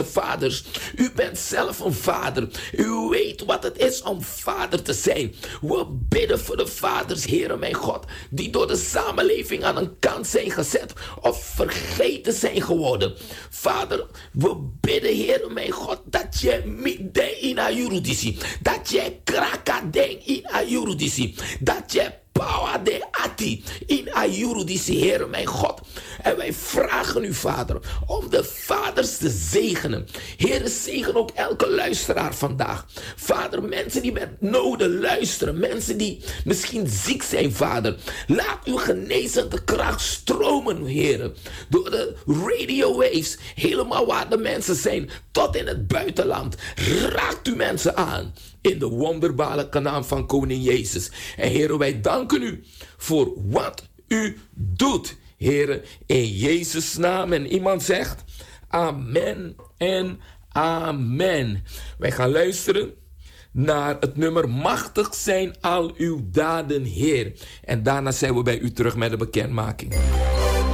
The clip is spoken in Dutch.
vaders. U bent zelf een vader. U weet wat het is om vader te zijn. We bidden voor de vaders, Heere mijn God, die door de samenleving aan een kant zijn gezet of vergeten zijn geworden. Vader, we bidden, Heere mijn God, dat je midden in ayurudisi, dat je krakadeng in ayurudisi, dat je power de ati in ayurudisi, Heere mijn God. En wij vragen u, Vader, om de vaders te zegenen. Heere, zegen ook elke luisteraar vandaag. Vader, mensen die met noden luisteren, mensen die misschien ziek zijn, Vader. Laat uw genezende kracht stromen, Heere, door de radio waves, helemaal waar de mensen zijn, tot in het buitenland. Raakt u mensen aan in de wonderbaarlijke naam van Koning Jezus. En Heere, wij danken u voor wat u doet, Heere, in Jezus' naam. En iemand zegt amen en amen. Wij gaan luisteren naar het nummer Machtig zijn al uw daden, Heer. En daarna zijn we bij u terug met de bekendmaking.